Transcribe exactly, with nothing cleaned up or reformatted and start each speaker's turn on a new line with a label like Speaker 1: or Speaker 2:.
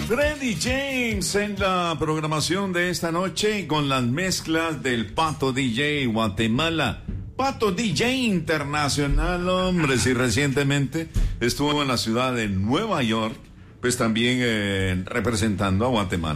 Speaker 1: Freddy James en la programación de esta noche con las mezclas del Pato D J Guatemala. Pato D J internacional, hombre, si recientemente estuvo en la ciudad de Nueva York, pues también eh, representando a Guatemala.